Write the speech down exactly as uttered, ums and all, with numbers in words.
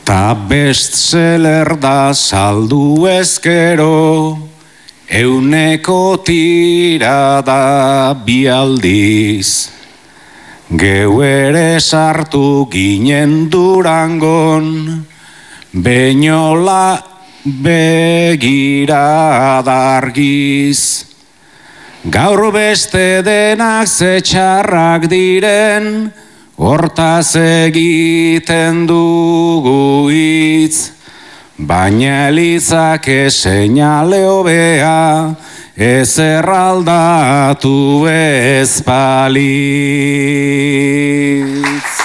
Ta bestseller da saldu ezkero, euneko tira da bi aldiz. Geu ere sartu ginen Durangon, beinola begirada argiz. Gaur beste denak ze txarrak diren, hortaz egiten dugu hitz. Baina elitzake seinale hobea, ezer aldatu ez balitz.